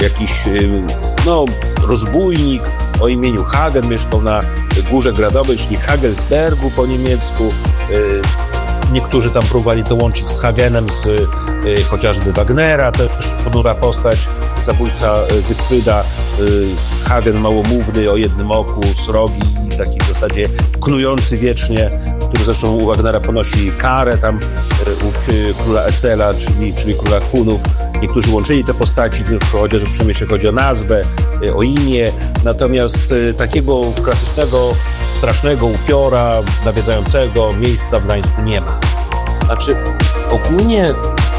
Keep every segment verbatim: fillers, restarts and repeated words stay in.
jakiś no, rozbójnik o imieniu Hagen, mieszkał na Górze Gradowej, czyli Hagelsbergu po niemiecku. Niektórzy tam próbowali to łączyć z Hagenem, z y, chociażby Wagnera, też ponura postać, zabójca Zygfryda, y, Hagen małomówny, o jednym oku, srogi i taki w zasadzie knujący wiecznie, który zresztą u Wagnera ponosi karę tam y, u y, króla Ecela, czyli, czyli króla Hunów. Niektórzy łączyli te postaci, chociaż przynajmniej jeśli chodzi o nazwę, y, o imię, natomiast y, takiego klasycznego, strasznego upiora nawiedzającego miejsca w Gdańsku nie ma. Znaczy, ogólnie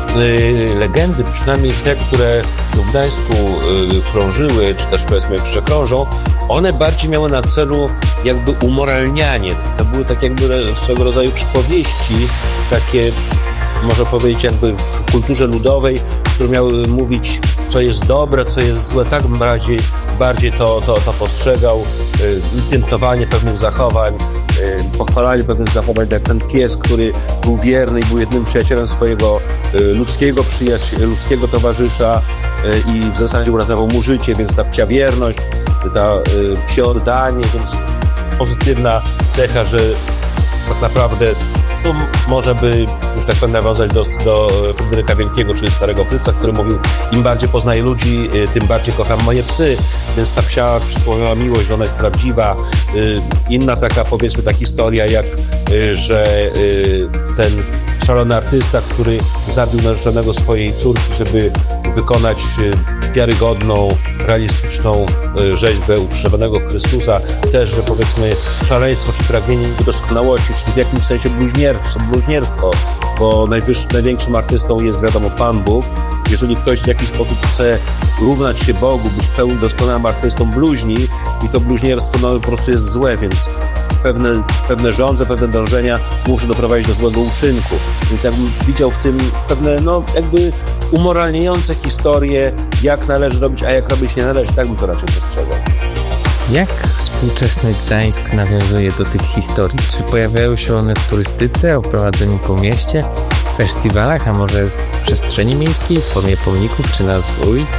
y, legendy, przynajmniej te, które w Gdańsku y, krążyły, czy też powiedzmy jeszcze krążą, one bardziej miały na celu jakby umoralnianie. To były tak jakby swego rodzaju przypowieści, takie, można powiedzieć, jakby w kulturze ludowej, które miały mówić, co jest dobre, co jest złe. Tak bym bardziej, bardziej to, to, to postrzegał. Y, piętnowanie pewnych zachowań, y, pochwalanie pewnych zachowań, jak ten pies, który był wierny i był jednym przyjacielem swojego y, ludzkiego przyjaciela, ludzkiego towarzysza y, i w zasadzie uratował mu życie, więc ta psia wierność, ta y, psie oddanie, więc pozytywna cecha, że tak naprawdę to może by już tak powiem nawiązać do, do Fryderyka Wielkiego, czyli Starego Fryca, który mówił: im bardziej poznaję ludzi, tym bardziej kocham moje psy, więc ta psia przysłowiowa miłość, że ona jest prawdziwa. Inna taka, powiedzmy, ta historia, jak że ten szalony artysta, który zabił narzeczonego swojej córki, żeby wykonać wiarygodną, realistyczną rzeźbę ukrzyżowanego Chrystusa, też, że powiedzmy szaleństwo czy pragnienie doskonałości, czyli w jakimś sensie bluźnierstwo, bluźnierstwo, bo najwyższym, największym artystą jest, wiadomo, Pan Bóg. Jeżeli ktoś w jakiś sposób chce równać się Bogu, być pełnym, doskonałym artystą, bluźni, i to bluźnierstwo no, po prostu jest złe, więc pewne, pewne żądze, pewne dążenia muszą doprowadzić do złego uczynku. Więc jakbym widział w tym pewne, no jakby umoralniające historie, jak należy robić, a jak robić nie należy, tak bym to raczej postrzegał. Jak współczesny Gdańsk nawiązuje do tych historii? Czy pojawiają się one w turystyce, o prowadzeniu po mieście, festiwalach, a może w przestrzeni miejskiej, w formie pomników czy nazw ulic?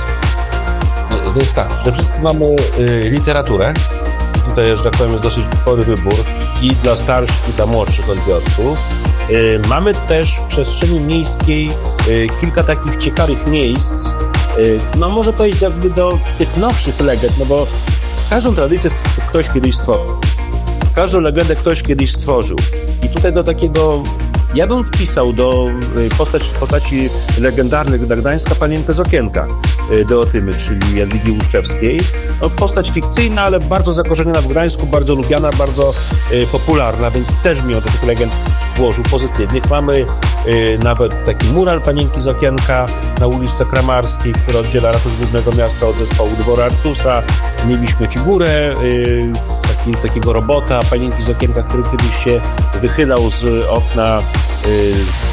To jest tak, przede wszystkim mamy y, literaturę. Tutaj, że tak powiem, jest dosyć spory wybór i dla starszych, i dla młodszych odbiorców. Y, mamy też w przestrzeni miejskiej y, kilka takich ciekawych miejsc, y, no może powiedzieć jakby do tych nowszych legend, no bo każdą tradycję ktoś kiedyś stworzył. Każdą legendę ktoś kiedyś stworzył. I tutaj do takiego, ja bym wpisał do postać, postaci legendarnych dla Gdańska panienkę z Okienka Deotymy, czyli Jadwigi Łuszczewskiej. No, postać fikcyjna, ale bardzo zakorzeniona w Gdańsku, bardzo lubiana, bardzo y, popularna, więc też mi o tych legend włożył pozytywnych. Mamy y, nawet taki mural panienki z Okienka na ulicy Kramarskiej, który oddziela ratusz Głównego Miasta od zespołu Dwora Artusa. Mieliśmy figurę y, taki, takiego robota, panienki z Okienka, który kiedyś się wychylał z okna y, z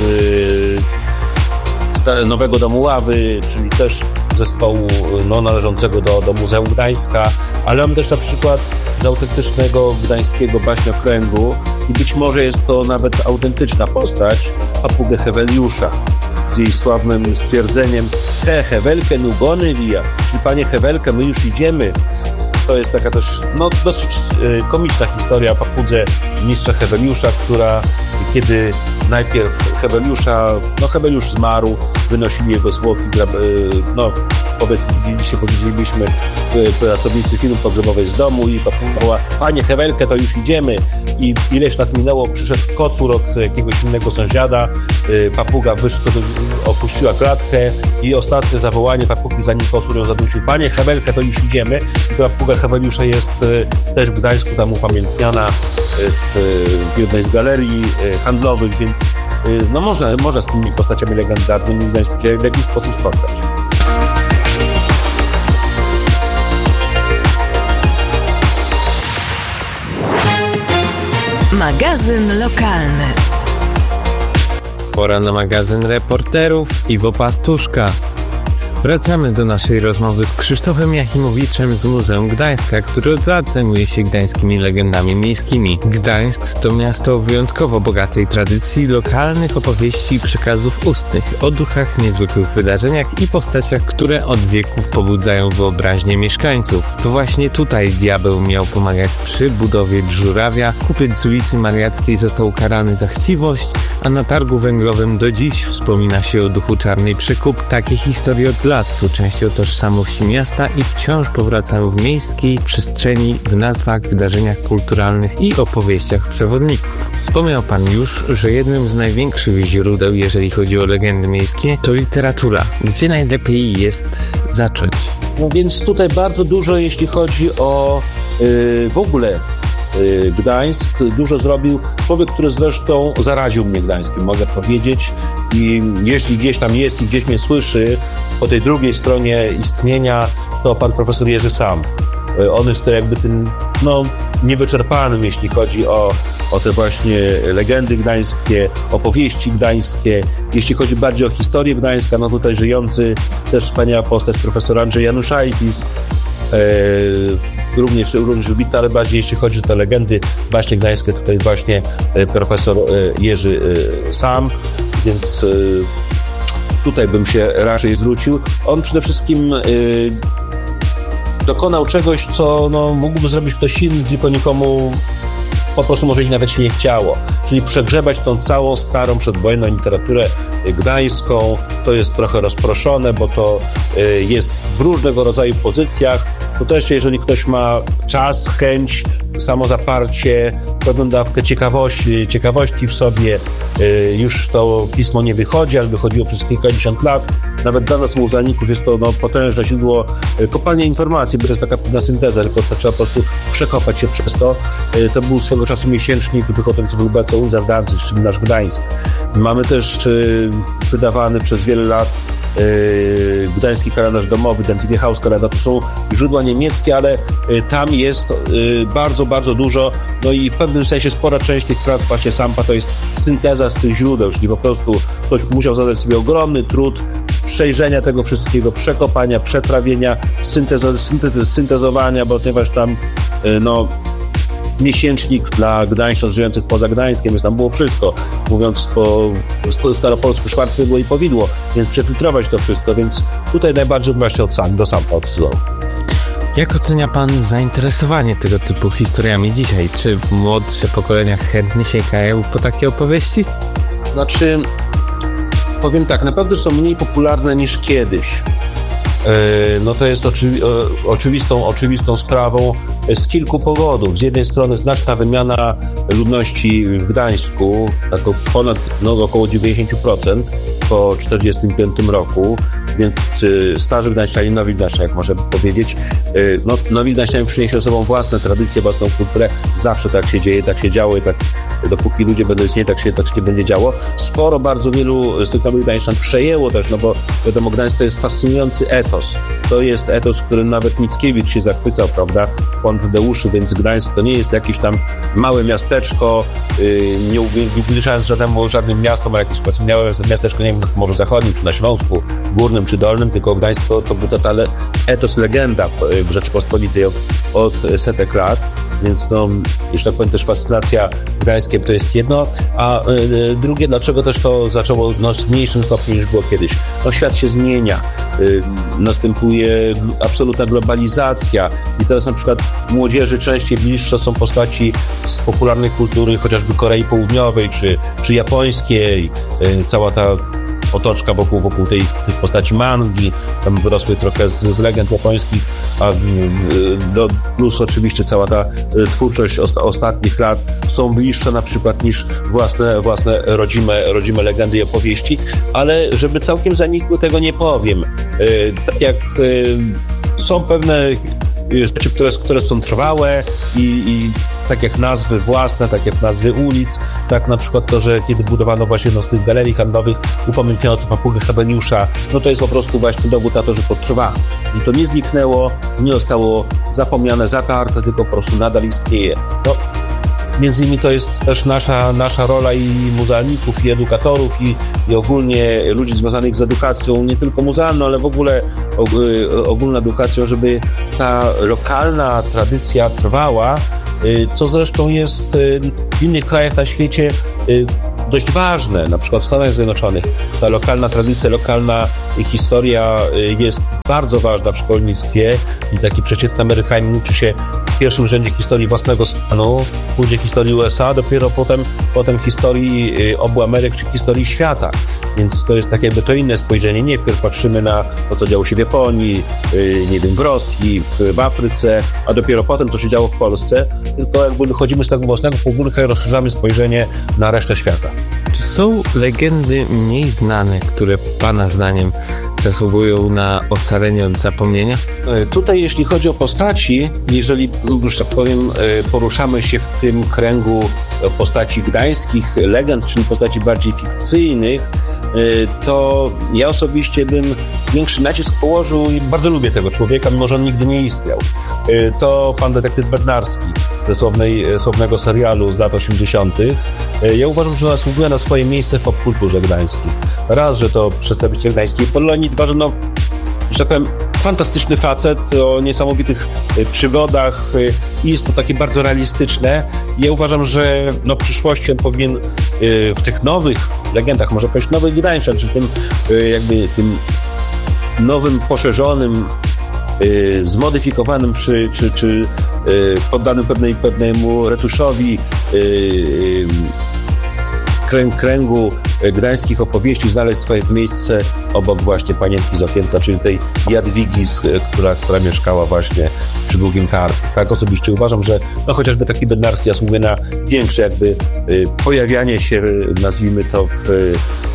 y, Nowego Domu Ławy, czyli też zespołu no, należącego do, do Muzeum Gdańska, ale mam też na przykład z autentycznego gdańskiego baśniokręgu i być może jest to nawet autentyczna postać, papugę Heweliusza z jej sławnym stwierdzeniem: he, Hewelkę, nugony wija, czyli panie Hewelkę, my już idziemy. To jest taka też no, dosyć y, komiczna historia o papudze mistrza Heweliusza, która kiedy najpierw Heweliusza, no Heweliusz zmarł, wynosili jego zwłoki, no powiedzmy, dzisiaj powiedzielibyśmy pracownicy firmy pogrzebowej z domu i papuga: panie Hewelkę, to już idziemy. I ileś lat minęło, przyszedł kocur od jakiegoś innego sąsiada, papuga wyszła, opuściła klatkę i ostatnie zawołanie papugi, zanim kocur ją zadusił: panie Hewelkę, to już idziemy. I ta papuga Heweliusza jest też w Gdańsku tam upamiętniana w jednej z galerii handlowych, więc no może, może z tymi postaciami legendarnymi w Gdańsku się w jakiś sposób spotkać. Magazyn lokalny. Pora na magazyn reporterów Iwo Pastuszka. Wracamy do naszej rozmowy z Krzysztofem Jachimowiczem z Muzeum Gdańska, który od lat zajmuje się gdańskimi legendami miejskimi. Gdańsk to miasto o wyjątkowo bogatej tradycji lokalnych opowieści i przekazów ustnych o duchach, niezwykłych wydarzeniach i postaciach, które od wieków pobudzają wyobraźnię mieszkańców. To właśnie tutaj diabeł miał pomagać przy budowie żurawia, kupiec z ulicy Mariackiej został ukarany za chciwość, a na targu węglowym do dziś wspomina się o duchu Czarnej Przykup. Takie historie od lat są częścią tożsamości miasta i wciąż powracają w miejskiej przestrzeni w nazwach, wydarzeniach kulturalnych i opowieściach przewodników. Wspomniał pan już, że jednym z największych źródeł, jeżeli chodzi o legendy miejskie, to literatura. Gdzie najlepiej jest zacząć? No więc tutaj bardzo dużo, jeśli chodzi o yy, w ogóle yy, Gdańsk, dużo zrobił człowiek, który zresztą zaraził mnie Gdańskiem, mogę powiedzieć. I jeśli gdzieś tam jest i gdzieś mnie słyszy, po tej drugiej stronie istnienia, to pan profesor Jerzy Sam. On jest to jakby tym, no, niewyczerpanym, jeśli chodzi o, o te właśnie legendy gdańskie, opowieści gdańskie. Jeśli chodzi bardziej o historię Gdańska, no tutaj żyjący też wspaniała postać profesor Andrzej Januszajtis, e, również, również wybitna, ale bardziej jeśli chodzi o te legendy właśnie gdańskie, tutaj właśnie profesor Jerzy Sam, więc tutaj bym się raczej zwrócił. On przede wszystkim dokonał czegoś, co no, mógłby zrobić ktoś inny, tylko nikomu po prostu może ich nawet się nie chciało. Czyli przegrzebać tą całą starą przedwojenną literaturę gdańską. To jest trochę rozproszone, bo to jest w różnego rodzaju pozycjach. To też, jeżeli ktoś ma czas, chęć, samozaparcie, pewną dawkę ciekawości, ciekawości w sobie, już to pismo nie wychodzi, ale wychodziło przez kilkadziesiąt lat. Nawet dla nas, muzealników, jest to no, potężne źródło kopalnia informacji, bo to jest taka pewna synteza, tylko to trzeba po prostu przekopać się przez to. To był swego czasu miesięcznik wychodzący w Lubece Unser Danzig, czyli nasz Gdańsk. Mamy też wydawany przez wiele lat Yy, gdański kalendarz domowy, Danziger Hauskalender, to są źródła niemieckie, ale yy, tam jest yy, bardzo, bardzo dużo, no i w pewnym sensie spora część tych prac właśnie Sampa to jest synteza z tych źródeł, czyli po prostu ktoś musiał zadać sobie ogromny trud przejrzenia tego wszystkiego, przekopania, przetrawienia, syntezo- synte- syntezowania, bo ponieważ tam yy, no miesięcznik dla gdańszczan żyjących poza Gdańskiem, więc tam było wszystko. Mówiąc po staropolsku, szwarcmydło i powidło, więc przefiltrować to wszystko, więc tutaj najbardziej właśnie od sam, do Sampa odsyłał. Jak ocenia pan zainteresowanie tego typu historiami dzisiaj? Czy młodsze pokolenia chętnie sięgają po takie opowieści? Znaczy, powiem tak, naprawdę są mniej popularne niż kiedyś. No to jest oczywi- oczywistą, oczywistą sprawą z kilku powodów. Z jednej strony znaczna wymiana ludności w Gdańsku, tak ponad, no, około dziewięćdziesiąt procent po czterdziestym piątym roku, więc starzy Gdańszczanie, nowi Gdańszczanie, jak można powiedzieć, no, nowi Gdańszczanie przynieśli ze sobą własne tradycje, własną kulturę. Zawsze tak się dzieje, tak się działo i tak dopóki ludzie będą istnieć, tak się, tak się będzie działo. Sporo, bardzo wielu z tych nowych Gdańszczan przejęło też, no bo wiadomo, Gdańsk to jest fascynujący etos. To jest etos, którym nawet Mickiewicz się zachwycał, prawda? Pan Tadeuszy, więc Gdańsk to nie jest jakieś tam małe miasteczko, yy, nie ubliżając żadnemu, żadnym miastom, ale jakieś miałe miasteczko, nie wiem, w Morzu Zachodnim, czy na Śląsku, Górnym, czy Dolnym, tylko Gdańsk to, to był totalny etos, legenda w Rzeczypospolitej od, od setek lat. Więc no, już tak powiem, też fascynacja Gdańskiem to jest jedno, a y, drugie, dlaczego też to zaczęło no, w mniejszym stopniu niż było kiedyś. No, świat się zmienia, y, następuje absolutna globalizacja i teraz na przykład młodzieży częściej bliższe są postaci z popularnej kultury, chociażby Korei Południowej czy, czy japońskiej, y, cała ta otoczka wokół, wokół tej, tej postaci mangi, tam wyrosły trochę z, z legend japońskich, a w, w, do, plus oczywiście cała ta twórczość osta, ostatnich lat są bliższe na przykład niż własne, własne rodzime, rodzime legendy i opowieści, ale żeby całkiem zanikły, tego nie powiem. Yy, tak jak yy, są pewne rzeczy, które, które są trwałe i, i tak jak nazwy własne, tak jak nazwy ulic, tak na przykład to, że kiedy budowano właśnie jedną z tych galerii handlowych, upamiętniono to papugę Hebeniusza, no to jest po prostu właśnie dowód na to, że to trwa. I to nie zniknęło, nie zostało zapomniane, zatarte, tylko po prostu nadal istnieje. No, między innymi to jest też nasza, nasza rola i muzealników, i edukatorów, i, i ogólnie ludzi związanych z edukacją, nie tylko muzealną, ale w ogóle ogólną edukacją, żeby ta lokalna tradycja trwała, co zresztą jest w innych krajach na świecie dość ważne, na przykład w Stanach Zjednoczonych. Ta lokalna tradycja, lokalna historia jest bardzo ważna w szkolnictwie i taki przeciętny Amerykanin uczy się w pierwszym rzędzie historii własnego stanu, później historii U S A, dopiero potem, potem historii obu Ameryk czy historii świata. Więc to jest tak jakby to inne spojrzenie. Nie wpierw patrzymy na to, co działo się w Japonii, nie wiem, w Rosji, w, w Afryce, a dopiero potem, co się działo w Polsce, tylko jakby wychodzimy z tego własnego podwórka i rozszerzamy spojrzenie na resztę świata. Czy są legendy mniej znane, które Pana zdaniem zasługują na ocalenie od zapomnienia? Tutaj, jeśli chodzi o postaci, jeżeli już tak powiem, poruszamy się w tym kręgu postaci gdańskich, legend, czyli postaci bardziej fikcyjnych, to ja osobiście bym większy nacisk położył i bardzo lubię tego człowieka, mimo że on nigdy nie istniał. To pan detektyw Bednarski ze słownej, słownego serialu z lat osiemdziesiątych. Ja uważam, że zasługuje na swoje miejsce w popkulturze gdańskiej. Raz, że to przedstawiciel gdańskiej Polonii, dwa, że no, że tak powiem, fantastyczny facet o niesamowitych przygodach i jest to takie bardzo realistyczne. Ja uważam, że no, w przyszłości on powinien w tych nowych legendach, może powiedzieć nowych Gdańszczan, czy w tym jakby tym nowym, poszerzonym, zmodyfikowanym, czy, czy, czy poddanym pewnej, pewnemu retuszowi kręg, kręgu gdańskich opowieści znaleźć swoje miejsce obok właśnie Panienki z okienka, czyli tej Jadwigi, która, która mieszkała właśnie przy Długim Targu. Tak osobiście uważam, że no chociażby taki Bednarski zasługuje na większe jakby y, pojawianie się, nazwijmy to, w y,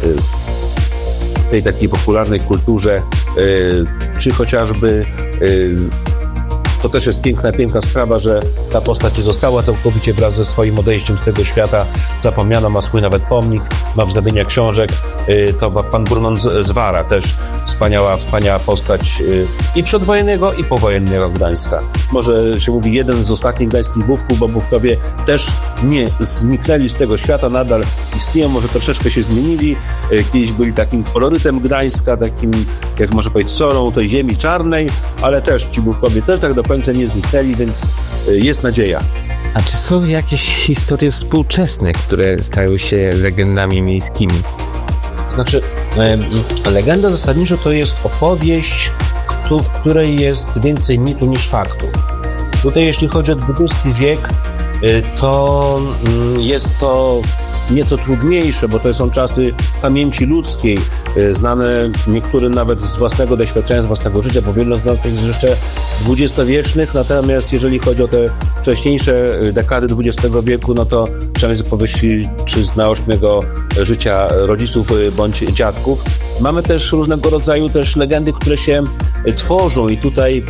tej takiej popularnej kulturze, y, czy chociażby y, to też jest piękna, piękna sprawa, że ta postać nie została całkowicie wraz ze swoim odejściem z tego świata zapomniana, ma swój nawet pomnik, ma wznowienia książek, to pan Brunon z Wara, też wspaniała, wspaniała postać i przedwojennego, i powojennego Gdańska. Może się mówi jeden z ostatnich gdańskich bówków, bo bówkowie też nie zniknęli z tego świata, nadal istnieją, może troszeczkę się zmienili, kiedyś byli takim kolorytem Gdańska, takim, jak można powiedzieć, solą tej ziemi czarnej, ale też ci bówkowie też tak do końca nie zniknęli, więc jest nadzieja. A czy są jakieś historie współczesne, które stają się legendami miejskimi? Znaczy, e, legenda zasadniczo to jest opowieść, w której jest więcej mitu niż faktu. Tutaj jeśli chodzi o dwudziesty wiek, to jest to nieco trudniejsze, bo to są czasy pamięci ludzkiej, znane niektórym nawet z własnego doświadczenia, z własnego życia, bo wielu z nas jest jeszcze dwudziestowiecznych, natomiast jeżeli chodzi o te wcześniejsze dekady dwudziestego wieku, no to przynajmniej z opowieści czy z naocznego życia rodziców bądź dziadków. Mamy też różnego rodzaju też legendy, które się tworzą i tutaj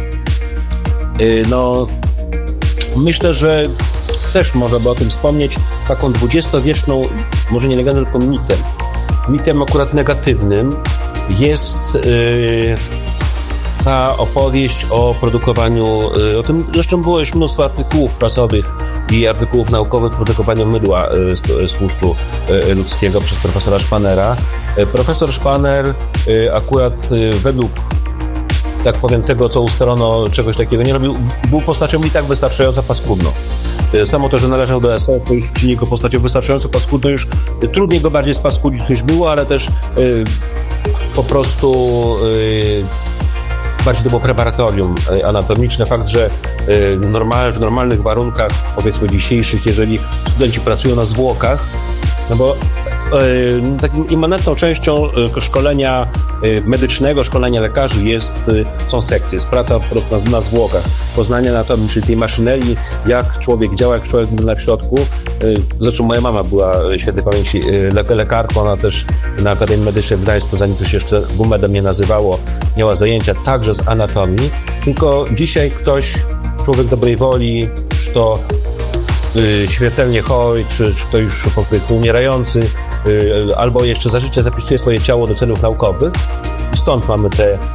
no myślę, że też można by o tym wspomnieć, taką dwudziestowieczną, może nie legendą, tylko mitem. Mitem akurat negatywnym jest yy, ta opowieść o produkowaniu, yy, o tym zresztą było już mnóstwo artykułów prasowych i artykułów naukowych, produkowaniu mydła yy, z, z tłuszczu yy, ludzkiego przez profesora Szpanera. Yy, profesor Szpaner yy, akurat yy, według tak powiem, tego, co ustalono, czegoś takiego nie robił, był postacią i tak wystarczająco paskudną. Samo to, że należał do S O, to już czyni go postacią wystarczająco paskudną, już trudniej go bardziej spaskudzić niż było, ale też yy, po prostu yy, bardziej to było preparatorium anatomiczne. Fakt, że yy, normal, w normalnych warunkach, powiedzmy dzisiejszych, jeżeli studenci pracują na zwłokach, no bo yy, takim immanentną częścią yy, szkolenia yy, medycznego, szkolenia lekarzy jest, yy, są sekcje, jest praca po prostu na, na zwłokach, poznanie anatomii, czyli tej maszynerii, jak człowiek działa, jak człowiek wygląda w środku. Yy, zresztą moja mama była świętej pamięci yy, le, lekarką, ona też na Akademii Medycznej w Gdańsku, zanim to się jeszcze GUMED-em nie nazywało, miała zajęcia także z anatomii, tylko dzisiaj ktoś, człowiek dobrej woli, czy to Yy, śmiertelnie chory, czy, czy ktoś już powiedzmy umierający, yy, albo jeszcze za życia zapisuje swoje ciało do celów naukowych. I stąd mamy te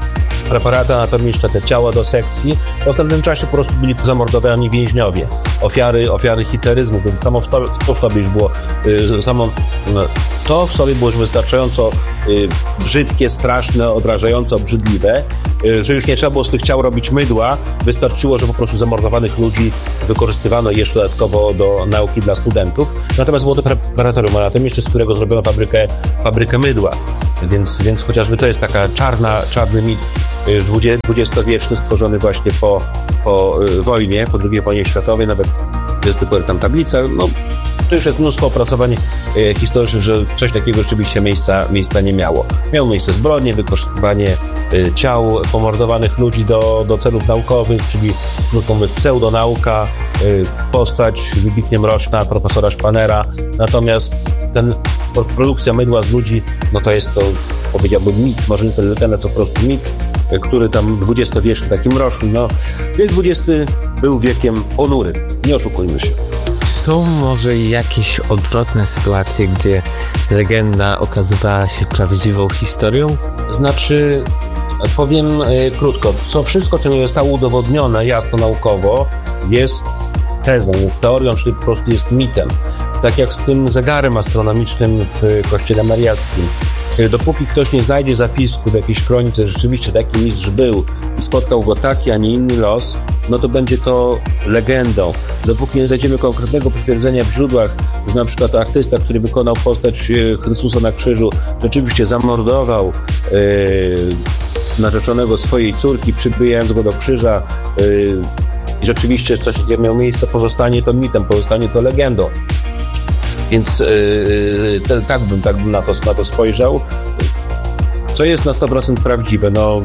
preparaty anatomiczne, te ciała do sekcji, bo w tamtym czasie po prostu byli zamordowani więźniowie, ofiary, ofiary hitleryzmu, więc samo w, to, w sobie już było, y, samo no, to w sobie było już wystarczająco y, brzydkie, straszne, odrażająco obrzydliwe, y, że już nie trzeba było z tych ciał robić mydła, wystarczyło, że po prostu zamordowanych ludzi wykorzystywano jeszcze dodatkowo do nauki dla studentów. Natomiast było to preparatorium anatomiczne, z którego zrobiono fabrykę, fabrykę mydła. Więc, więc chociażby to jest taka czarna, czarny mit dwudziestowieczny, stworzony właśnie po, po wojnie, po drugiej wojnie światowej, nawet jest tylko tam tablica. No, to już jest mnóstwo opracowań e, historycznych, że coś takiego rzeczywiście miejsca, miejsca nie miało. Miało miejsce zbrodnie, wykorzystywanie e, ciał pomordowanych ludzi do, do celów naukowych, czyli krótko mówiąc pseudonauka, e, postać wybitnie mroczna profesora Szpanera. Natomiast ten produkcja mydła z ludzi, no to jest to, powiedziałbym, mit, może nie tyle ten, co po prostu mit, e, który tam dwudziestowieczny, taki mroczny. No, wiek dwudziesty był wiekiem ponurym, nie oszukujmy się. Są może jakieś odwrotne sytuacje, gdzie legenda okazywała się prawdziwą historią? Znaczy, powiem e, krótko, co wszystko, co nie zostało udowodnione jasno naukowo, jest tezą, teorią, czyli po prostu jest mitem. Tak jak z tym zegarem astronomicznym w kościele mariackim. Dopóki ktoś nie znajdzie zapisku w jakiejś kronice, że rzeczywiście taki mistrz był i spotkał go taki, a nie inny los, no to będzie to legendą. Dopóki nie znajdziemy konkretnego potwierdzenia w źródłach, że na przykład artysta, który wykonał postać Chrystusa na krzyżu, rzeczywiście zamordował yy, narzeczonego swojej córki, przybijając go do krzyża, yy, i rzeczywiście coś takiego miało miejsce, pozostanie to mitem, pozostanie to legendą. Więc yy, te, tak bym, tak bym na, to, na to spojrzał. Co jest na sto procent prawdziwe? No,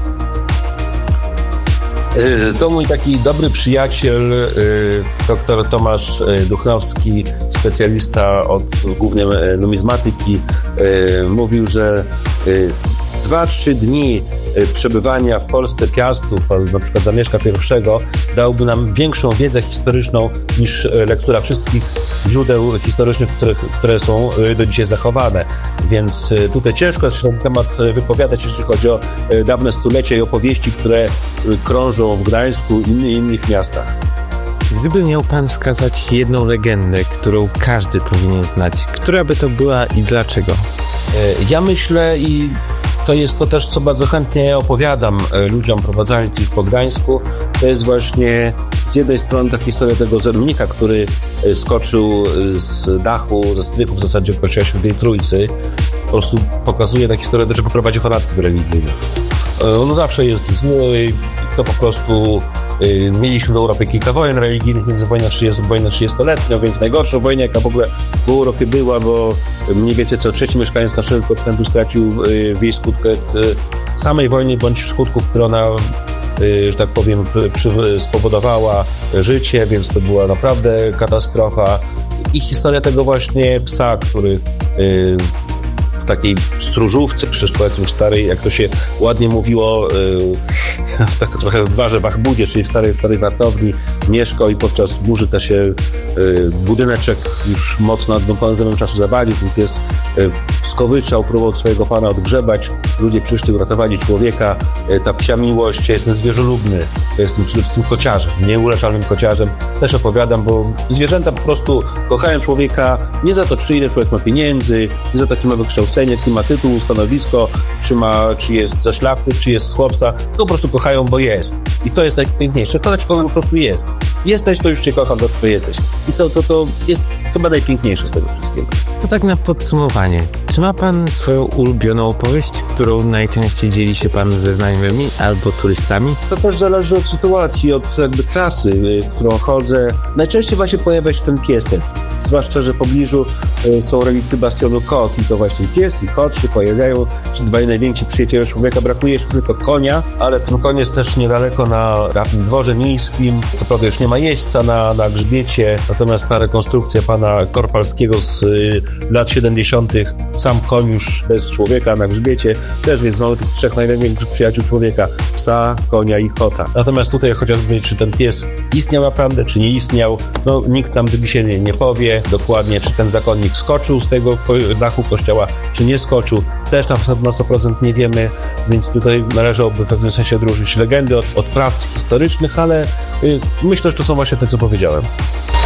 yy, to mój taki dobry przyjaciel, yy, doktor Tomasz Duchnowski, specjalista od głównie numizmatyki, yy, mówił, że yy, dwa, trzy dni przebywania w Polsce Piastów, albo na przykład Zamieszka pierwszego, dałby nam większą wiedzę historyczną niż lektura wszystkich źródeł historycznych, które, które są do dzisiaj zachowane. Więc tutaj ciężko jest się na ten temat wypowiadać, jeśli chodzi o dawne stulecia i opowieści, które krążą w Gdańsku i innych miastach. Gdyby miał pan wskazać jedną legendę, którą każdy powinien znać, która by to była i dlaczego? Ja myślę i to jest to też, co bardzo chętnie opowiadam ludziom prowadzącym ich po Gdańsku. To jest właśnie z jednej strony ta historia tego zerownika, który skoczył z dachu, ze strychu w zasadzie kościoła Świętej Trójcy. Po prostu pokazuje ta historia, do czego prowadzi fanatyzm religijny. On zawsze jest zły i to po prostu... Mieliśmy w Europie kilka wojen religijnych, między wojną trzydziestoletnią, więc najgorsza wojna, jaka w ogóle w Europie była, bo mniej więcej co trzeci mieszkaniec naszego kontynentu stracił w jej skutkę samej wojny, bądź skutków, które ona, że tak powiem, spowodowała życie, więc to była naprawdę katastrofa. I historia tego właśnie psa, który w takiej stróżówce, czy powiedzmy w starej, jak to się ładnie mówiło, yy, w tak trochę w warze Wachbudzie, czyli w starej, w starej wartowni mieszkał i podczas burzy też się yy, budyneczek już mocno nad zębem czasu zawalił. Ten pies yy, skowyczał, próbował swojego pana odgrzebać. Ludzie przyszli, uratowali człowieka. Yy, ta psia miłość, ja jestem zwierzolubny, ja jestem przede wszystkim kociarzem, nieuleczalnym kociarzem. Też opowiadam, bo zwierzęta po prostu kochają człowieka nie za to, czy ile człowiek ma pieniędzy, nie za to, jaki ma wykształcenie, jaki ma tytuł, stanowisko, czy, ma, czy jest zaślapy, czy jest z chłopca, to po prostu kochają, bo jest. I to jest najpiękniejsze. To dać kogo po prostu jest. Jesteś, to już cię kocham, to, to jesteś. I to, to, to jest chyba najpiękniejsze z tego wszystkiego. To tak na podsumowanie. Czy ma pan swoją ulubioną opowieść, którą najczęściej dzieli się pan ze znajomymi albo turystami? To też zależy od sytuacji, od jakby trasy, którą chodzę. Najczęściej właśnie pojawia się ten piesek. Zwłaszcza, że w pobliżu są relikty bastionu kot i to właśnie pies i kot się pojawiają, czyli dwaj najwięksi przyjaciele człowieka. Brakuje jeszcze tylko konia, ale ten koń jest też niedaleko na, na dworze miejskim. Co prawda już nie ma jeźdźca na, na grzbiecie, natomiast ta rekonstrukcja pana Korpalskiego z y, lat siedemdziesiątych sam koń już bez człowieka na grzbiecie, też więc mamy tych trzech największych przyjaciół człowieka, psa, konia i kota. Natomiast tutaj chociażby, czy ten pies istniał naprawdę, czy nie istniał, no nikt tam się nie, nie powie dokładnie, czy ten zakonnik skoczył z tego z dachu kościoła, czy nie skoczył, też na, na sto procent nie wiemy, więc tutaj należałoby w pewnym sensie odróżnić legendy od, od prawd historycznych, ale y, myślę, że to są właśnie te, co powiedziałem.